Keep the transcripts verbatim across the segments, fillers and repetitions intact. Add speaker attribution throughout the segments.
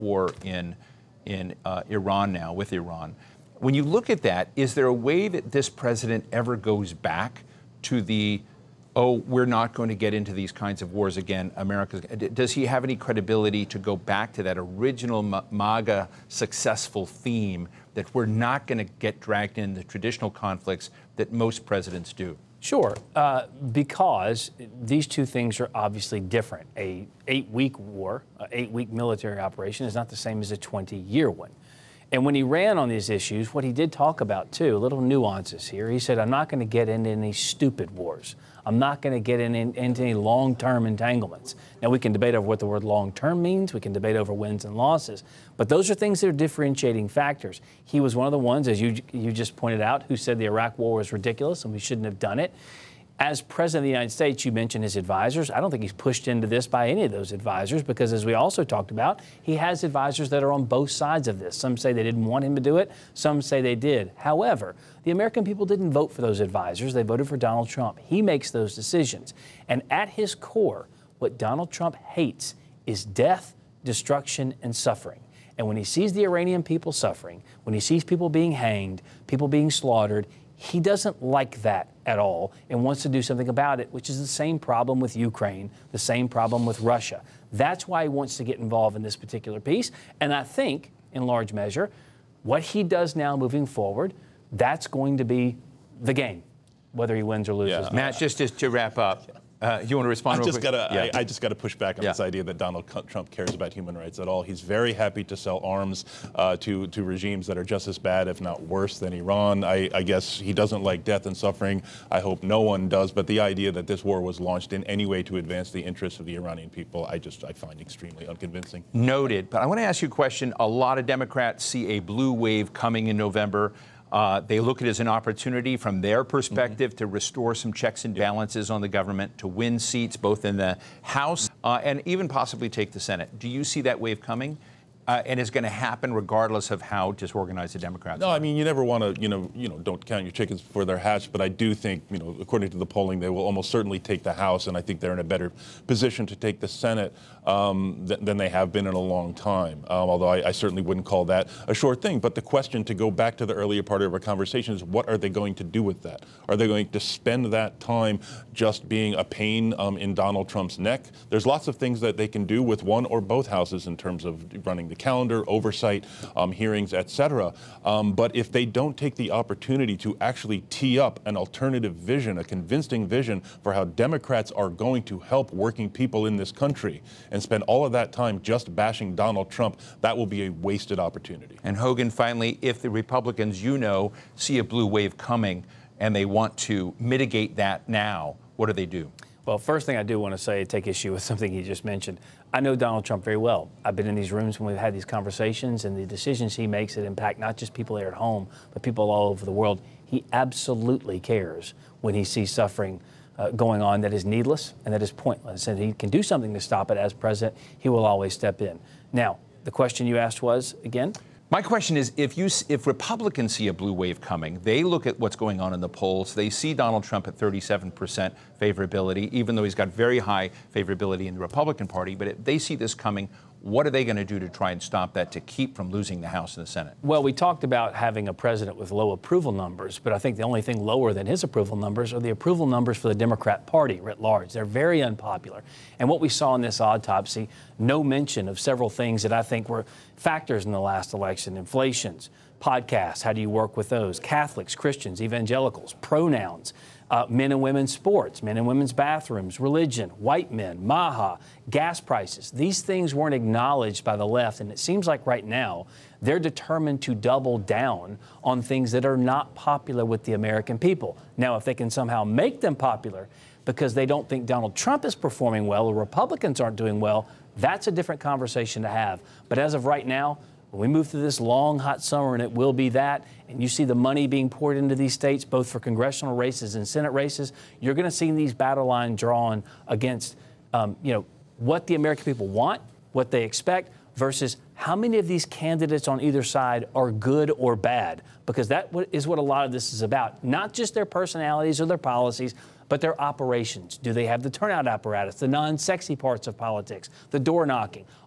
Speaker 1: war in, in uh, Iran now, with Iran. When you look at that, is there a way that this president ever goes back to the, oh, we're not going to get into these kinds of wars again, America's, does he have any credibility to go back to that original MAGA successful theme that we're not going to get dragged into traditional conflicts that most presidents do?
Speaker 2: Sure, uh, because these two things are obviously different. A eight-week war, an eight-week military operation is not the same as a twenty-year one. And when he ran on these issues, what he did talk about, too, little nuances here, he said, I'm not going to get into any stupid wars. I'm not going to get in, in, into any long-term entanglements. Now, we can debate over what the word long-term means. We can debate over wins and losses. But those are things that are differentiating factors. He was one of the ones, as you, you just pointed out, who said the Iraq war was ridiculous and we shouldn't have done it. As President of the United States, you mentioned his advisors. I don't think he's pushed into this by any of those advisors because, as we also talked about, he has advisors that are on both sides of this. Some say they didn't want him to do it. Some say they did. However, the American people didn't vote for those advisors. They voted for Donald Trump. He makes those decisions. And at his core, what Donald Trump hates is death, destruction, and suffering. And when he sees the Iranian people suffering, when he sees people being hanged, people being slaughtered, he doesn't like that at all and wants to do something about it, which is the same problem with Ukraine, the same problem with Russia. That's why he wants to get involved in this particular piece. And I think, in large measure, what he does now moving forward, that's going to be the game, whether he wins or loses.
Speaker 1: Yeah. Matt, just, just to wrap up, uh, you want to respond
Speaker 3: I
Speaker 1: real
Speaker 3: just
Speaker 1: quick?
Speaker 3: gotta,
Speaker 1: yeah.
Speaker 3: I, I just got to push back on
Speaker 1: yeah.
Speaker 3: this idea that Donald Trump cares about human rights at all. He's very happy to sell arms uh, to, to regimes that are just as bad, if not worse, than Iran. I, I guess he doesn't like death and suffering. I hope no one does. But the idea that this war was launched in any way to advance the interests of the Iranian people, I just I find extremely unconvincing.
Speaker 1: Noted. But I want to ask you a question. A lot of Democrats see a blue wave coming in November. Uh, they look at it as an opportunity from their perspective mm-hmm. to restore some checks and balances on the government, to win seats both in the House uh, and even possibly take the Senate. Do you see that wave coming? Uh, and it's going to happen regardless of how disorganized the Democrats
Speaker 3: No,
Speaker 1: are.
Speaker 3: I mean, you never want to, you know, you know, don't count your chickens before they're hatched. But I do think, you know, according to the polling, they will almost certainly take the House, and I think they're in a better position to take the Senate um, th than they have been in a long time. Um, although I, I certainly wouldn't call that a sure thing. But the question, to go back to the earlier part of our conversation, is what are they going to do with that? Are they going to spend that time just being a pain um, in Donald Trump's neck? There's lots of things that they can do with one or both houses in terms of running the calendar, oversight, um, hearings, et cetera. Um, but if they don't take the opportunity to actually tee up an alternative vision, a convincing vision for how Democrats are going to help working people in this country, and spend all of that time just bashing Donald Trump, that will be a wasted opportunity.
Speaker 1: And Hogan, finally, if the Republicans, you know, see a blue wave coming and they want to mitigate that now, what do they do?
Speaker 2: Well, first thing I do want to say, take issue with something he just mentioned. I know Donald Trump very well. I've been in these rooms when we've had these conversations, and the decisions he makes that impact not just people here at home, but people all over the world. He absolutely cares when he sees suffering uh, going on that is needless and that is pointless. And he can do something to stop it as president. He will always step in. Now, the question you asked was, again?
Speaker 1: My question is, if you, if Republicans see a blue wave coming, they look at what's going on in the polls, they see Donald Trump at thirty-seven percent favorability, even though he's got very high favorability in the Republican Party, but if they see this coming, what are they going to do to try and stop that, to keep from losing the House and the Senate?
Speaker 2: Well, we talked about having a president with low approval numbers, but I think the only thing lower than his approval numbers are the approval numbers for the Democrat Party writ large. They're very unpopular. And what we saw in this autopsy, no mention of several things that I think were factors in the last election: inflations, podcasts, how do you work with those, Catholics, Christians, evangelicals, pronouns, Uh, men and women's sports, men and women's bathrooms, religion, white men, MAHA, gas prices. These things weren't acknowledged by the left, and it seems like right now they're determined to double down on things that are not popular with the American people. Now, if they can somehow make them popular because they don't think Donald Trump is performing well or Republicans aren't doing well, that's a different conversation to have. But as of right now, when we move through this long, hot summer, and it will be that, and you see the money being poured into these states, both for congressional races and Senate races, you're going to see these battle lines drawn against, um, you know, what the American people want, what they expect, versus how many of these candidates on either side are good or bad, because that is what a lot of this is about. Not just their personalities or their policies, but their operations. Do they have the turnout apparatus, the non-sexy parts of politics, the door knocking?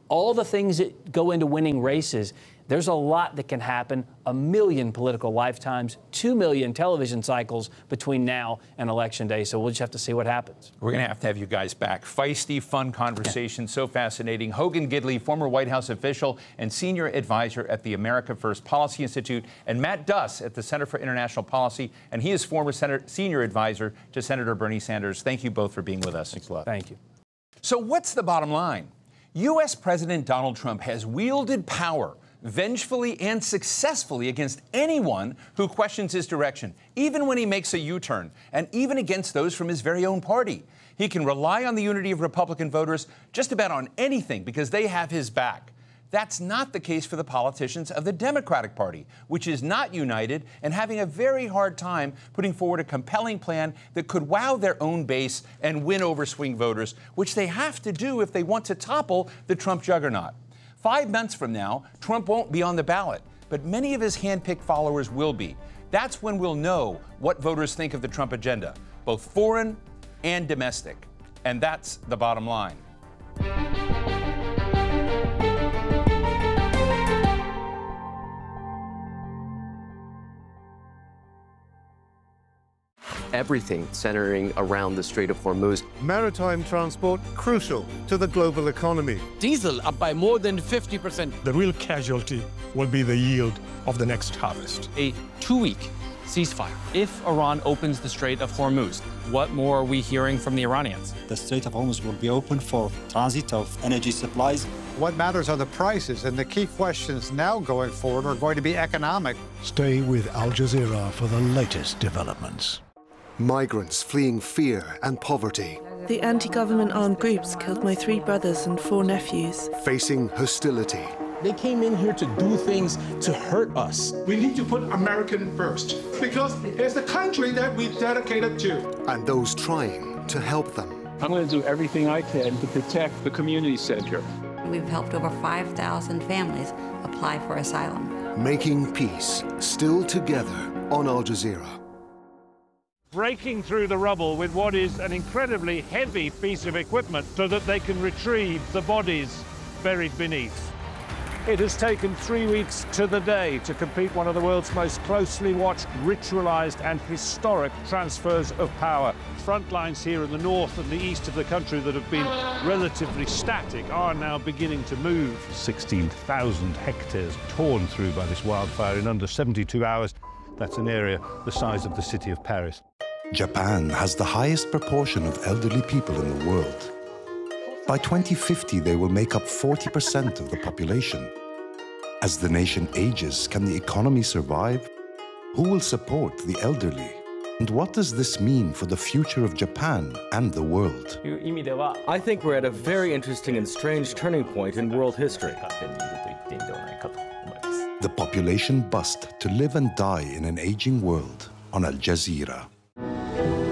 Speaker 2: all the things that go into winning races, there's a lot that can happen. A million political lifetimes, two million television cycles between now and Election Day. So we'll just have to see what happens.
Speaker 1: We're going to have to have you guys back. Feisty, fun conversation, so fascinating. Hogan Gidley, former White House official and senior advisor at the America First Policy Institute, and Matt Duss at the Center for International Policy, and he is former Senator, senior advisor to Senator Bernie Sanders. Thank you both for being with us.
Speaker 3: Thanks a lot.
Speaker 2: Thank you.
Speaker 1: So what's the bottom line? U S President Donald Trump has wielded power vengefully and successfully against anyone who questions his direction, even when he makes a U-turn, and even against those from his very own party. He can rely on the unity of Republican voters just about on anything because they have his back. That's not the case for the politicians of the Democratic Party, which is not united and having a very hard time putting forward a compelling plan that could wow their own base and win over swing voters, which they have to do if they want to topple the Trump juggernaut. Five months from now, Trump won't be on the ballot, but many of his hand-picked followers will be. That's when we'll know what voters think of the Trump agenda, both foreign and domestic. And that's the bottom line.
Speaker 4: Everything centering around the Strait of Hormuz.
Speaker 5: Maritime transport crucial to the global economy.
Speaker 6: Diesel up by more than fifty percent.
Speaker 7: The real casualty will be the yield of the next harvest.
Speaker 8: A two-week ceasefire. If Iran opens the Strait of Hormuz, what more are we hearing from the Iranians?
Speaker 9: The Strait of Hormuz will be open for transit of energy supplies.
Speaker 10: What matters are the prices, and the key questions now going forward are going to be economic.
Speaker 7: Stay with Al Jazeera for the latest developments.
Speaker 11: Migrants fleeing fear and poverty.
Speaker 12: The anti-government armed groups killed my three brothers and four nephews.
Speaker 11: Facing hostility.
Speaker 6: They came in here to do things to hurt us.
Speaker 13: We need to put American first, because it's the country that we dedicated to.
Speaker 11: And those trying to help them.
Speaker 14: I'm going to do everything I can to protect the community center.
Speaker 15: We've helped over five thousand families apply for asylum.
Speaker 11: Making peace, still together on Al Jazeera.
Speaker 16: Breaking through the rubble with what is an incredibly heavy piece of equipment so that they can retrieve the bodies buried beneath. It has taken three weeks to the day to complete one of the world's most closely watched, ritualized and historic transfers of power. Front lines here in the north and the east of the country that have been relatively static are now beginning to move.
Speaker 17: sixteen thousand hectares torn through by this wildfire in under seventy-two hours. That's an area the size of the city of Paris.
Speaker 18: Japan has the highest proportion of elderly people in the world. By twenty fifty, they will make up forty percent of the population. As the nation ages, can the economy survive? Who will support the elderly? And what does this mean for the future of Japan and the world?
Speaker 19: I think we're at a very interesting and strange turning point in world history.
Speaker 18: The population bust to live and die in an aging world on Al Jazeera.